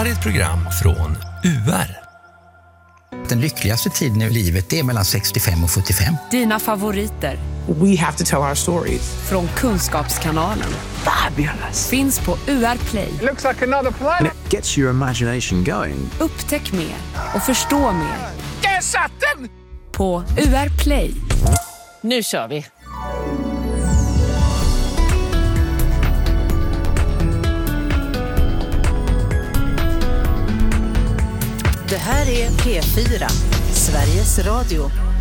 här är ett program från UR. Den lyckligaste tiden i livet är mellan 65 och 75. Dina favoriter. We have to tell our stories. Från Kunskapskanalen. Fabulous. Finns på UR Play. It looks like another planet. And it gets your imagination going. Upptäck mer och förstå mer. Där satt den! På UR Play. Nu kör vi! Det här är P4, Sveriges Radio.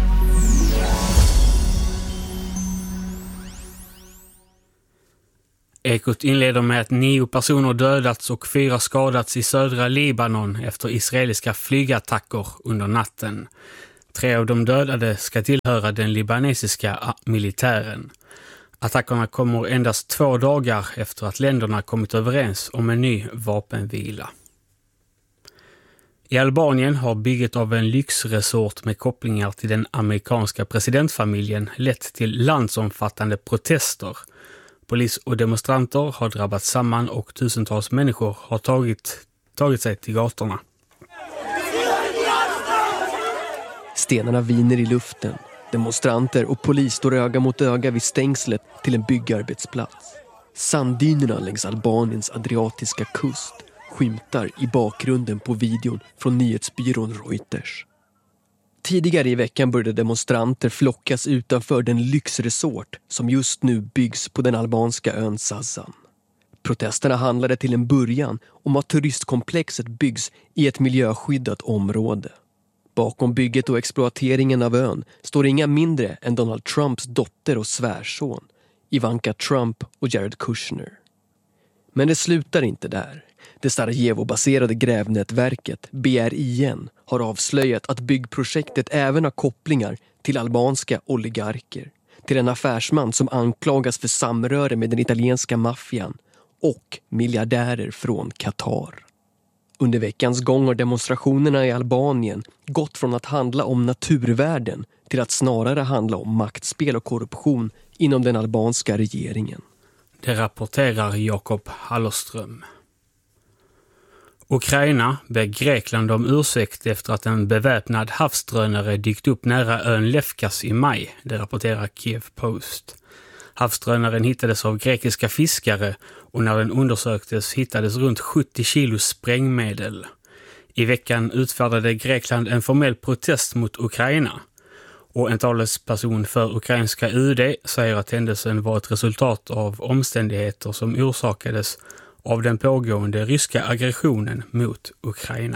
Ekot inleder med att 9 personer dödats och 4 skadats i södra Libanon efter israeliska flygattacker under natten. 3 av de dödade ska tillhöra den libanesiska militären. Attackerna kommer endast 2 dagar efter att länderna kommit överens om en ny vapenvila. I Albanien har bygget av en lyxresort med kopplingar till den amerikanska presidentfamiljen lett till landsomfattande protester. Polis och demonstranter har drabbats samman och tusentals människor har tagit sig till gatorna. Stenarna viner i luften. Demonstranter och polis står öga mot öga vid stängslet till en byggarbetsplats. Sanddynerna längs Albaniens adriatiska kust skymtar i bakgrunden på videon från nyhetsbyrån Reuters. Tidigare i veckan började demonstranter flockas utanför den lyxresort som just nu byggs på den albanska ön Sazan. Protesterna handlade till en början om att turistkomplexet byggs i ett miljöskyddat område. Bakom bygget och exploateringen av ön står inga mindre än Donald Trumps dotter och svärson, Ivanka Trump och Jared Kushner. Men det slutar inte där. Det Sarajevo-baserade grävnätverket BRIN har avslöjat att byggprojektet även har kopplingar till albanska oligarker, till en affärsman som anklagas för samröre med den italienska maffian och miljardärer från Qatar. Under veckans gång har demonstrationerna i Albanien gått från att handla om naturvärden till att snarare handla om maktspel och korruption inom den albanska regeringen. Det rapporterar Jakob Hallerström. Ukraina ber Grekland om ursäkt efter att en beväpnad havsdrönare dykt upp nära ön Lefkas i maj, det rapporterar Kiev Post. Havsdrönaren hittades av grekiska fiskare och när den undersöktes hittades runt 70 kilo sprängmedel. I veckan utfärdade Grekland en formell protest mot Ukraina. Och en talesperson för ukrainska UD säger att händelsen var ett resultat av omständigheter som orsakades av den pågående ryska aggressionen mot Ukraina.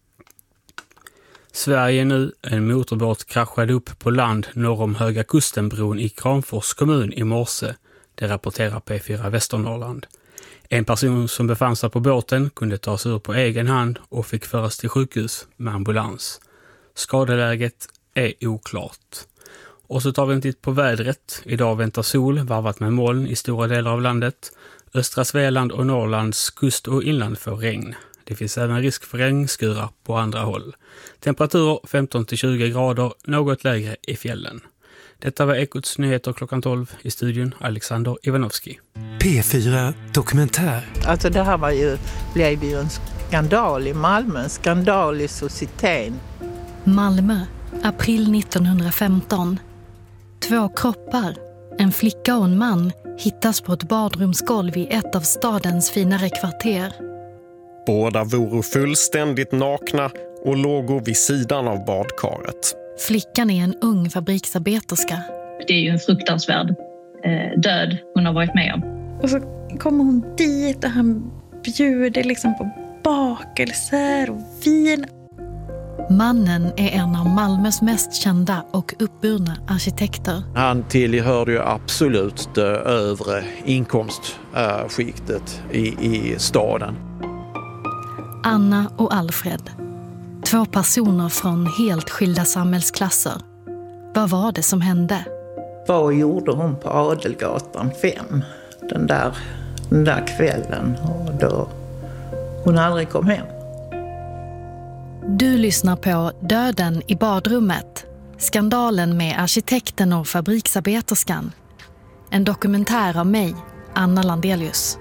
Sverige nu, en motorbåt kraschade upp på land norr om Höga Kustenbron i Kramfors kommun i morse, det rapporterar P4 Västernorrland. En person som befann sig på båten kunde ta sig ur på egen hand och fick föras till sjukhus med ambulans. Skadeläget är oklart. Och så tar vi en titt på vädret. Idag väntar sol, varvat med moln i stora delar av landet. Östra Svealand och Norrlands kust och inland får regn. Det finns även risk för regnskurar på andra håll. Temperaturer 15-20 grader, något lägre i fjällen. Detta var Ekots nyheter klockan 12 i studion Alexander Ivanovski. P4 Dokumentär. Alltså det här blev ju en skandal i Malmö, en skandal i societeten. Malmö, april 1915. 2 kroppar, en flicka och en man, hittas på ett badrumsgolv i ett av stadens finare kvarter. Båda voro fullständigt nakna och låg vid sidan av badkaret. Flickan är en ung fabriksarbeterska. Det är ju en fruktansvärd död hon har varit med om. Och så kommer hon dit och han bjuder liksom på bakelser och vin. Mannen är en av Malmös mest kända och uppburna arkitekter. Han tillhörde ju absolut det övre inkomstskiktet i staden. Anna och Alfred. 2 personer från helt skilda samhällsklasser. Vad var det som hände? Vad gjorde hon på Adelgatan 5 den där kvällen och då hon aldrig kom hem? Du lyssnar på Döden i badrummet. Skandalen med arkitekten och fabriksarbeterskan. En dokumentär av mig, Anna Landelius.